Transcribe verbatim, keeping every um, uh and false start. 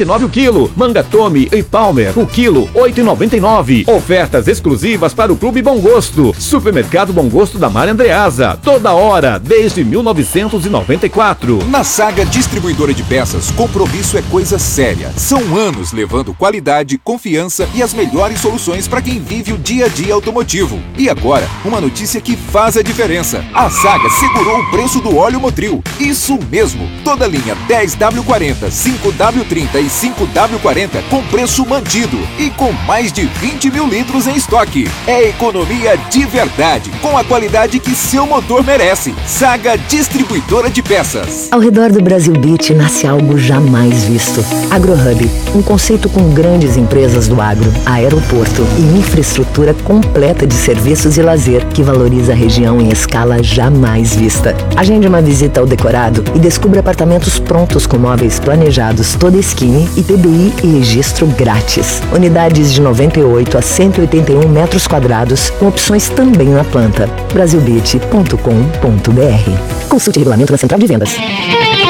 noventa e nove o quilo. Manga Tommy e Palmer, o quilo, oito e noventa e nove. Ofertas exclusivas para o Clube Bom Gosto. Supermercado Bom Gosto da Mária Andreasa. Toda hora, desde mil novecentos e noventa e quatro. Na Saga Distribuidora de Peças, compromisso é coisa séria. São anos levando qualidade, confiança e as melhores soluções para quem vive o dia a dia automotivo. E agora, uma notícia que faz a diferença. A Saga segurou o preço do óleo Motril. Isso mesmo, toda a linha dez W quarenta, cinco W trinta e cinco W quarenta com preço mantido e com mais de vinte mil litros em estoque. É economia de verdade, com a qualidade que seu motor merece. Saga Distribuidora de Peças. Ao redor do Brasil Beach nasce algo jamais visto. AgroHub, um conceito com grandes empresas do agro, aeroporto e infraestrutura completa de serviços e lazer que valoriza a região em escala jamais vista. Agende uma visita ao decorado e descubra apartamentos prontos com móveis planejados, toda esquina e P B I e registro grátis. Unidades de noventa e oito a cento e oitenta e um metros quadrados, com opções também na planta. brasil beach ponto com ponto br. Consulte regulamento na Central de Vendas.